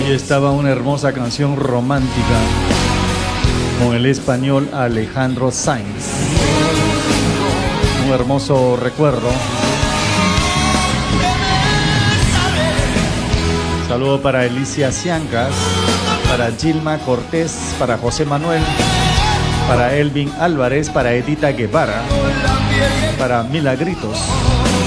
Y estaba una hermosa canción romántica con el español Alejandro Sanz. Un hermoso recuerdo. Saludo para Alicia Ciancas, para Gilma Cortés, para José Manuel, para Elvin Álvarez, para Edita Guevara, para Milagritos.